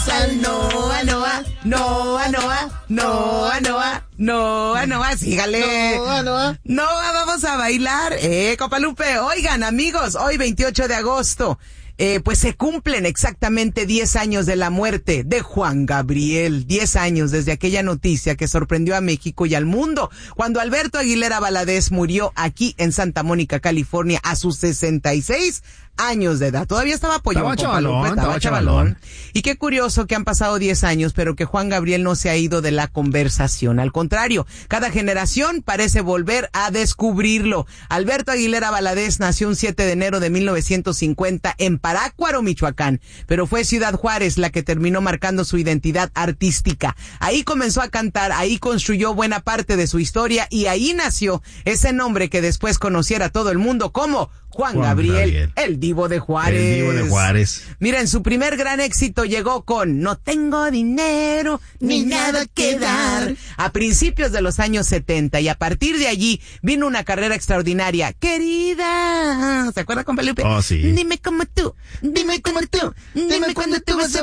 Vamos al Noa, Noa, Noa, Noa, Noa, Noa, Noa, Noa, sígale. Noa, Noa. Noa, vamos a bailar. Copalupe, oigan, amigos, hoy 28 de agosto. Pues se cumplen exactamente 10 años de la muerte de Juan Gabriel. 10 años desde aquella noticia que sorprendió a México y al mundo, cuando Alberto Aguilera Valadez murió aquí en Santa Mónica, California, a sus 66 años de edad. Todavía estaba pollón, estaba chavalón. Y qué curioso que han pasado 10 años, pero que Juan Gabriel no se ha ido de la conversación. Al contrario, cada generación parece volver a descubrirlo. Alberto Aguilera Valadez nació un 7 de enero de 1950 en Parácuaro, Michoacán, pero fue Ciudad Juárez la que terminó marcando su identidad artística. Ahí comenzó a cantar, ahí construyó buena parte de su historia y ahí nació ese nombre que después conociera todo el mundo como Juan Gabriel, el Divo de Juárez. El Divo de Juárez. Miren, su primer gran éxito llegó con No tengo dinero ni nada que dar a principios de los años 70, y a partir de allí vino una carrera extraordinaria. Querida, ¿se acuerda, compa Lupe? Oh, sí. Dime cómo tú, dime cuándo tú vas a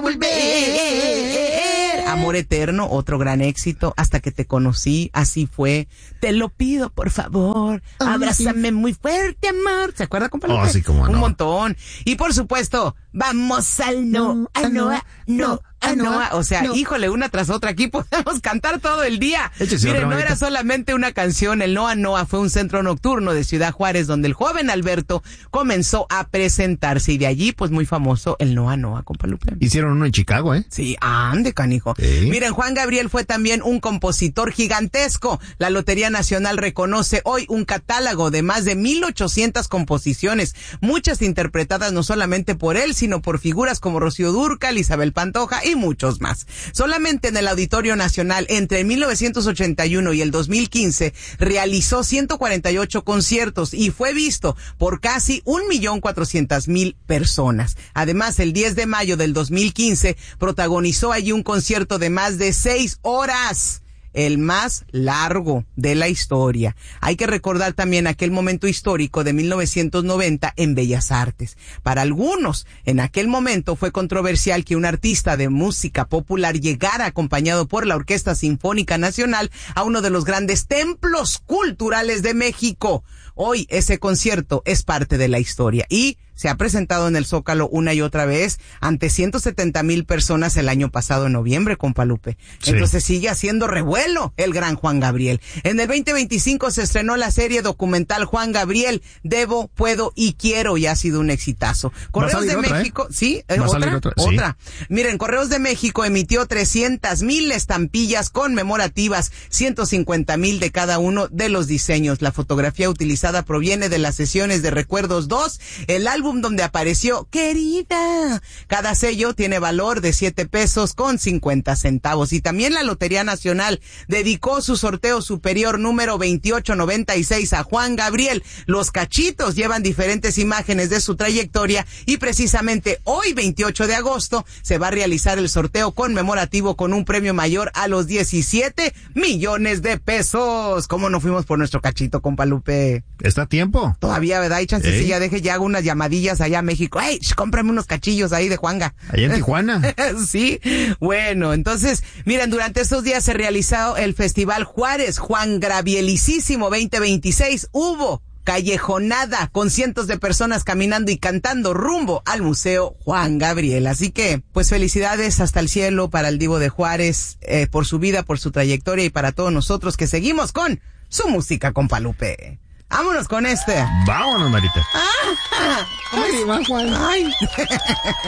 volver. Amor eterno, otro gran éxito. Hasta que te conocí, así fue. Te lo pido, por favor, abrázame muy fuerte, amor. ¿Se acuerda, compa Lupe? Oh, sí, cómo no. Un montón. Y por supuesto, vamos al Noa, Noa. O sea, híjole, una tras otra, aquí podemos cantar todo el día. Miren, no era solamente una canción, el Noa Noa fue un centro nocturno de Ciudad Juárez donde el joven Alberto comenzó a presentarse, y de allí, pues, muy famoso el Noa Noa, compa Lupe. Hicieron uno en Chicago, ¿eh? Sí, ande, canijo. Sí. Miren, Juan Gabriel fue también un compositor gigantesco. La Lotería Nacional reconoce hoy un catálogo de más de 1,800 composiciones, muchas interpretadas no solamente por él, sino por figuras como Rocío Dúrcal, Isabel Pantoja y muchos más. Solamente en el Auditorio Nacional, entre el 1981 y el 2015, realizó 148 conciertos y fue visto por casi 1,400,000 personas. Además, el 10 de mayo del 2015, protagonizó allí un concierto de más de 6 horas. El más largo de la historia. Hay que recordar también aquel momento histórico de 1990 en Bellas Artes. Para algunos, en aquel momento fue controversial que un artista de música popular llegara acompañado por la Orquesta Sinfónica Nacional a uno de los grandes templos culturales de México. Hoy ese concierto es parte de la historia y se ha presentado en el Zócalo una y otra vez ante 170,000 personas el año pasado en noviembre, compa Lupe. Sí. Entonces sigue haciendo revuelo el gran Juan Gabriel. En el 2025 se estrenó la serie documental Juan Gabriel, Debo, Puedo y Quiero, y ha sido un exitazo. Correos de México, ¿sí? ¿Otra? Sí. Miren, Correos de México emitió 300,000 estampillas conmemorativas, 150,000 de cada uno de los diseños. La fotografía utilizada proviene de las sesiones de Recuerdos 2, el álbum donde apareció Querida. Cada sello tiene valor de 7 pesos con 50 centavos. Y también la Lotería Nacional dedicó su sorteo superior número 2896 a Juan Gabriel. Los cachitos llevan diferentes imágenes de su trayectoria y precisamente hoy, 28 de agosto, se va a realizar el sorteo conmemorativo con un premio mayor a los 17 millones de pesos. ¿Cómo no fuimos por nuestro cachito, compa Lupe? ¿Está a tiempo? Todavía, ¿verdad? Y chancecilla, deje ya hago unas llamadillas allá a México. ¡Ey, cómprame unos cachillos ahí de Juanga! Allá en Tijuana. Sí. Bueno, entonces, miren, durante estos días se realizó el Festival Juárez Juan Gravielicísimo 2026. Hubo callejonada con cientos de personas caminando y cantando rumbo al Museo Juan Gabriel. Así que, pues, felicidades hasta el cielo para el Divo de Juárez, por su vida, por su trayectoria, y para todos nosotros que seguimos con su música, compa Lupe. Vámonos con este. Vámonos, Marita. Ay, va, Juan. Ay.